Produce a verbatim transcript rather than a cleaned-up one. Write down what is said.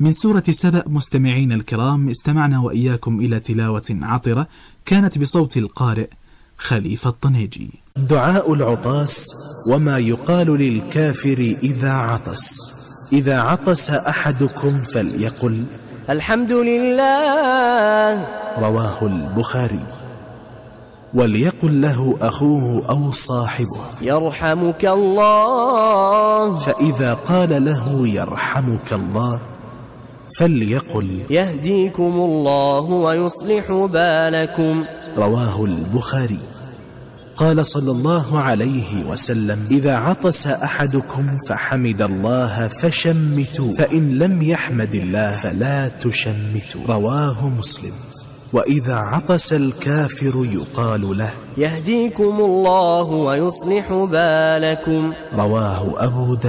من سورة سبأ. مستمعين الكرام، استمعنا وإياكم إلى تلاوة عطرة كانت بصوت القارئ خليفة الطنيجي. دعاء العطاس وما يقال للكافر إذا عطس. إذا عطس أحدكم فليقل الحمد لله، رواه البخاري. وليقل له أخوه أو صاحبه يرحمك الله، فإذا قال له يرحمك الله فليقل يهديكم الله ويصلح بالكم، رواه البخاري. قال صلى الله عليه وسلم: إذا عطس أحدكم فحمد الله فشمتوا، فإن لم يحمد الله فلا تشمتوا، رواه مسلم. وإذا عطس الكافر يقال له يهديكم الله ويصلح بالكم، رواه أبو داود.